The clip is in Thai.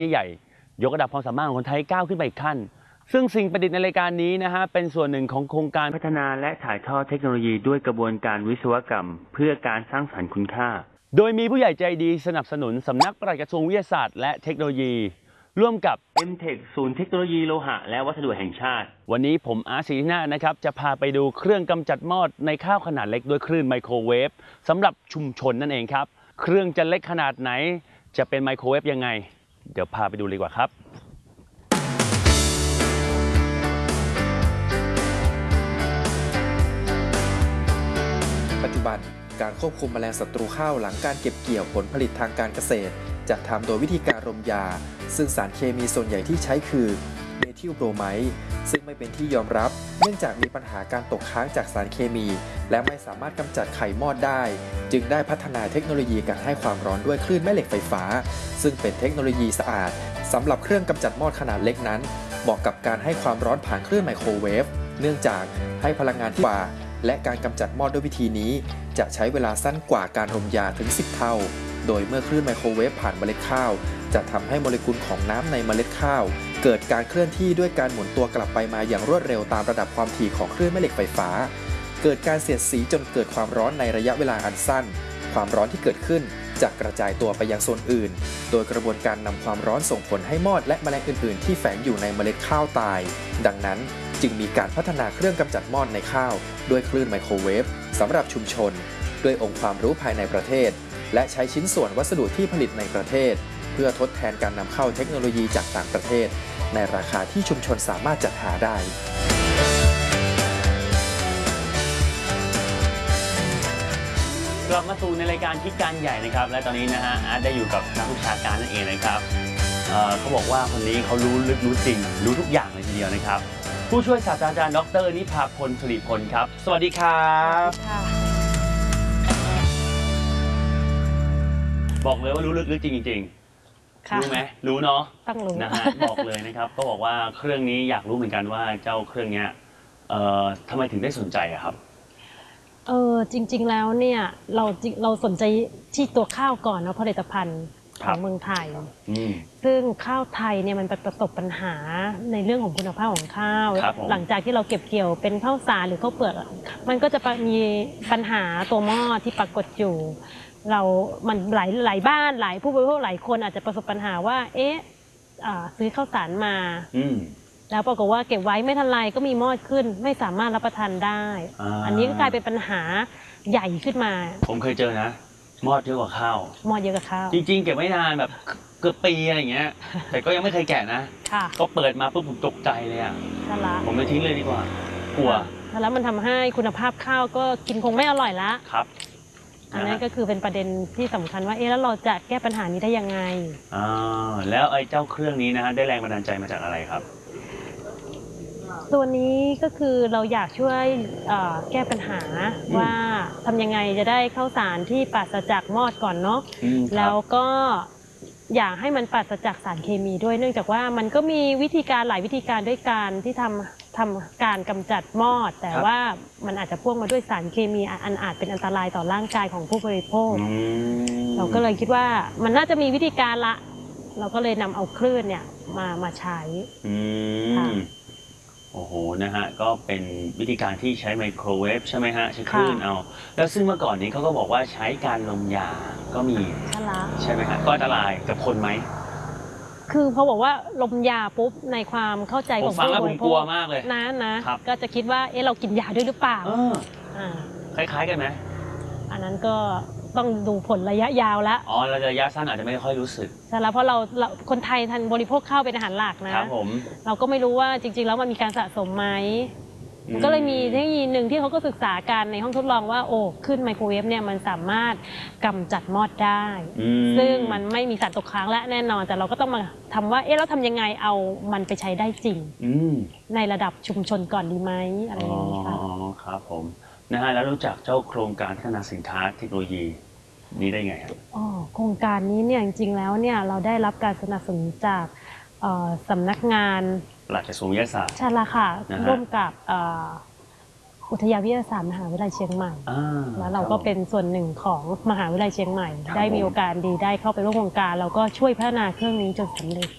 ใหญ่ยกระดับความสามารถของคนไทยก้าวขึ้นไปอีกขั้นซึ่งสิ่งประดิษฐ์ในรายการนี้นะฮะเป็นส่วนหนึ่งของโครงการพัฒนาและถ่ายทอดเทคโนโลยีด้วยกระบวนการวิศวกรรมเพื่อการสร้างสรรค์คุณค่าโดยมีผู้ใหญ่ใจดีสนับสนุนสำนักปลัดกระทรวงวิทยาศาสตร์และเทคโนโลยีร่วมกับ M-Tech ศูนย์เทคโนโลยีโลหะและวัสดุแห่งชาติวันนี้ผมอาร์ต ศิรินาถนะครับจะพาไปดูเครื่องกำจัดมอดในข้าวขนาดเล็กด้วยคลื่นไมโครเวฟสำหรับชุมชนนั่นเองครับเครื่องจะเล็กขนาดไหนจะเป็นไมโครเวฟยังไงเดี๋ยวพาไปดูเลยดีกว่าครับปัจจุบันการควบคุมแมลงศัตรูข้าวหลังการเก็บเกี่ยวผลผลิตทางการเกษตรจะทำโดยวิธีการรมยาซึ่งสารเคมีส่วนใหญ่ที่ใช้คือเมทิลโบรไมด์ซึ่งไม่เป็นที่ยอมรับเนื่องจากมีปัญหาการตกค้างจากสารเคมีและไม่สามารถกำจัดไข่มอดได้จึงได้พัฒนาเทคโนโลยีการให้ความร้อนด้วยคลื่นแม่เหล็กไฟฟ้าซึ่งเป็นเทคโนโลยีสะอาดสำหรับเครื่องกำจัดมอดขนาดเล็กนั้นเหมาะกับการให้ความร้อนผ่านคลื่นไมโครเวฟเนื่องจากให้พลังงานที่กว่าและการกำจัดมอดด้วยวิธีนี้จะใช้เวลาสั้นกว่าการรมยาถึง10เท่าโดยเมื่อคลื่นไมโครเวฟผ่านเมล็ดข้าวจะทำให้โมเลกุลของน้ำในเมล็ดข้าวเกิดการเคลื่อนที่ด้วยการหมุนตัวกลับไปมาอย่างรวดเร็วตามระดับความถี่ของคลื่นแม่เหล็กไฟฟ้าเกิดการเสียดสีจนเกิดความร้อนในระยะเวลาอันสั้นความร้อนที่เกิดขึ้นจะกระจายตัวไปยังโซนอื่นโดยกระบวนการนำความร้อนส่งผลให้มอดและแมลงอื่นๆที่แฝงอยู่ในเมล็ดข้าวตายดังนั้นจึงมีการพัฒนาเครื่องกำจัดมอดในข้าวด้วยคลื่นไมโครเวฟสำหรับชุมชนด้วยองค์ความรู้ภายในประเทศและใช้ชิ้นส่วนวัสดุที่ผลิตในประเทศเพื่อทดแทนการนำเข้าเทคโนโลยีจากต่างประเทศในราคาที่ชุมชนสามารถจัดหาได้กลับมาสู่ในรายการคิดการใหญ่นะครับและตอนนี้นะฮะอาร์ตได้อยู่กับนักวิชาการนั่นเองนะครับเขาบอกว่าคนนี้เขารู้ลึกรู้จริงรู้ทุกอย่างเลยทีเดียวนะครับผู้ช่วยศาสตราจารย์ดร.นิพาพล สุริพลครับสวัสดีครับบอกเลยว่ารู้ลึกจริงๆรู้ไหมรู้เนาะต้องรู้นะฮะบอกเลยนะครับก็บอกว่าเครื่องนี้อยากรู้เหมือนกันว่าเจ้าเครื่องนี้ทำไมถึงได้สนใจอะครับจริงๆแล้วเนี่ยเราสนใจที่ตัวข้าวก่อนนะผลิตภัณฑ์ของเมืองไทยซึ่งข้าวไทยเนี่ยมันประสบปัญหาในเรื่องของคุณภาพของข้าวหลังจากที่เราเก็บเกี่ยวเป็นข้าวสารหรือข้าวเปลือกมันก็จะมีปัญหาตัวมอดที่ปรากฏอยู่มันหลายบ้านหลายผู้บริโภคหลายคนอาจจะประสบปัญหาว่าซื้อข้าวสารมาแล้วปรากฏว่าเก็บไว้ไม่ทันไรก็มีมอดขึ้นไม่สามารถรับประทานได้อันนี้ก็กลายเป็นปัญหาใหญ่ขึ้นมาผมเคยเจอนะมอดเยอะกว่าข้าวมอดเยอะกว่าข้าวจริงๆเก็บไว้นานแบบเกือบปีอะไรอย่างเงี้ยแต่ก็ยังไม่เคยแกะนะก็เปิดมาปุ๊บผมตกใจเลยอ่ะผมเลยทิ้งเลยดีกว่ากลัวแล้วมันทำให้คุณภาพข้าวก็กินคงไม่อร่อยละครับอันนั้นก็คือเป็นประเด็นที่สำคัญว่าแล้วเราจะแก้ปัญหานี้ได้ยังไงแล้วไอ้เจ้าเครื่องนี้นะฮะได้แรงบันดาลใจมาจากอะไรครับตัวนี้ก็คือเราอยากช่วยแก้ปัญหาว่าทำยังไงจะได้ข้าวสารที่ปราศจากมอดก่อนเนาะแล้วก็อยากให้มันปราศจากสารเคมีด้วยเนื่องจากว่ามันก็มีวิธีการหลายวิธีการด้วยการที่ทำการกำจัดมอดแต่ว่ามันอาจจะพ่วงมาด้วยสารเคมีอาจเป็นอันตรายต่อร่างกายของผู้บริโภคเราก็เลยคิดว่ามันน่าจะมีวิธีการละเราก็เลยนำเอาคลื่นเนี่ยมาใช้โอ้โหนะฮะก็เป็นวิธีการที่ใช้ไมโครเวฟใช่ไหมฮะใช้คลื่นเอาแล้วซึ่งเมื่อก่อนนี้เขาก็บอกว่าใช้การลมยาก็มีใช่ไหมฮะก็อันตรายกับคนไหมคือพอบอกว่าลมยาปุ๊บในความเข้าใจของผู้บริโภคนะก็จะคิดว่าเรากินยาด้วยหรือเปล่าคล้ายๆกันไหมอันนั้นก็ต้องดูผลระยะยาวแล้วระยะสั้นอาจจะไม่ค่อยรู้สึกใช่แล้วเพราะเราคนไทยทันบริโภคข้าวเป็นอาหารหลักนะครับผมเราก็ไม่รู้ว่าจริงๆแล้วมันมีการสะสมไหมก็เลยมีเทคโนโลยีหนึ่งที่เขาก็ศึกษาการในห้องทดลองว่าขึ้นไมโครเวฟเนี่ยมันสามารถกำจัดมอดได้ซึ่งมันไม่มีสารตกค้างและแน่นอนแต่เราก็ต้องมาทำว่าแล้วทำยังไงเอามันไปใช้ได้จริงในระดับชุมชนก่อนดีไหมอะไรอย่างนี้ค่ะครับผมนะฮะแล้วรู้จักเจ้าโครงการพัฒนาสินค้าเทคโนโลยีนี้ได้ไงครับโครงการนี้เนี่ยจริงๆแล้วเนี่ยเราได้รับการสนับสนุนจากสำนักงานปลัดกระทรวงวิทยาศาสตร์ใช่ละค่ะร่วมกับอุทยานวิทยาศาสตร์มหาวิทยาลัยเชียงใหม่แล้วเราก็เป็นส่วนหนึ่งของมหาวิทยาลัยเชียงใหม่ได้มีโอกาสดีได้เข้าไปร่วมโครงการเราก็ช่วยพัฒนาเครื่องนี้จนสำเร็จ